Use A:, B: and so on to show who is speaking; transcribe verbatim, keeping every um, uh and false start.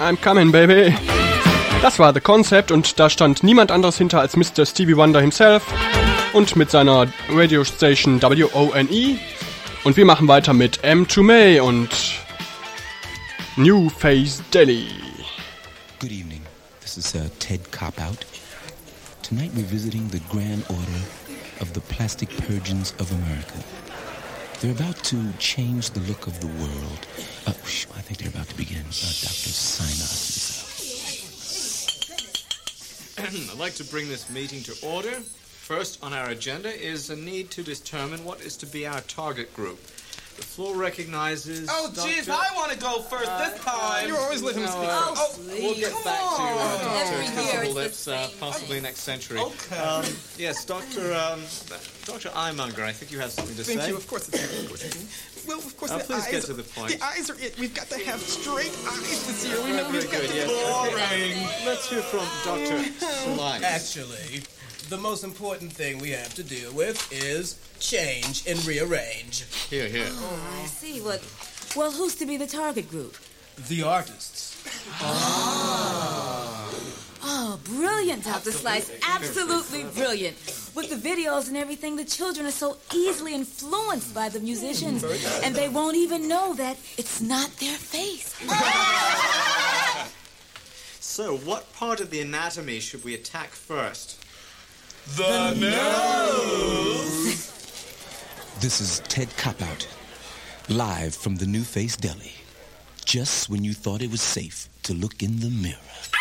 A: I'm coming, baby. Das war The Concept und da stand niemand anderes hinter als Mister Stevie Wonder himself und mit seiner Radiostation W O N E. Und wir machen weiter mit M two May und New Face Deli.
B: Good evening. This is uh, Ted Cop-Out. Tonight we're visiting the Grand Order of the Plastic Purgeons of America. They're about to change the look of the world. Uh, I think they're about to begin. Uh, Doctor Sinus.
C: I'd like to bring this meeting to order. First on our agenda is a need to determine what is to be our target group. The floor recognizes...
D: Oh, jeez,
C: Doctor
D: I want to go first uh, this time. You're always letting me speak.
C: Uh,
D: oh,
C: we'll get
D: come
C: back
D: on.
C: to uh, Doctor
E: Every year
C: Kissable
E: it's
C: Lips,
E: the
C: uh,
E: same.
C: possibly next century.
D: Okay.
C: Um, yes, Doctor Um, Doctor Eyemonger, I think you have something to
D: Thank
C: say.
D: you, of course it's me. Well, of course,
C: Uh,
D: the
C: please
D: eyes...
C: get to the point.
D: The eyes are it. We've got to have straight eyes this year. We know,
C: Very
D: we've got
C: good,
D: to
C: yes.
D: boring.
C: Okay. Let's hear from Doctor Slice.
F: Actually, the most important thing we have to deal with is change and rearrange.
C: Here, here.
E: Oh, I see. What? Well, who's to be the target group?
F: The artists.
E: Oh, brilliant, Doctor Slice. Absolutely brilliant. With the videos and everything, the children are so easily influenced by the musicians, and they won't even know that it's not their face.
C: So, what part of the anatomy should we attack first?
D: The nose.
B: This is Ted Cop-Out, live from the New Face Deli. Just when you thought it was safe to look in the mirror.